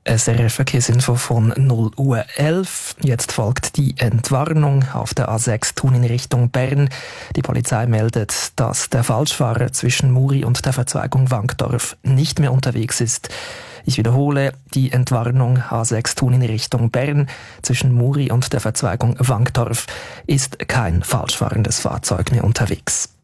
SRF Verkehrsinfo von 0 Uhr 11. Jetzt folgt die Entwarnung auf der A6 Thun in Richtung Bern. Die Polizei meldet, dass der Falschfahrer zwischen Muri und der Verzweigung Wankdorf nicht mehr unterwegs ist. Ich wiederhole, die Entwarnung A6 Thun in Richtung Bern zwischen Muri und der Verzweigung Wankdorf ist kein falschfahrendes Fahrzeug mehr unterwegs.